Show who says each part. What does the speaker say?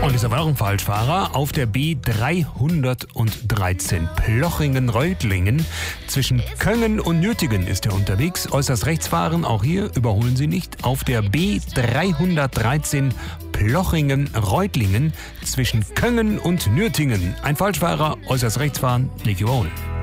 Speaker 1: Und ist aber auch ein Falschfahrer. Auf der B313 Plochingen-Reutlingen. Zwischen Köngen und Nürtingen ist er unterwegs. Äußerst rechts fahren, auch hier überholen Sie nicht. Auf der B313 Plochingen-Reutlingen. Zwischen Köngen und Nürtingen. Ein Falschfahrer, äußerst rechts fahren, nicht überholen.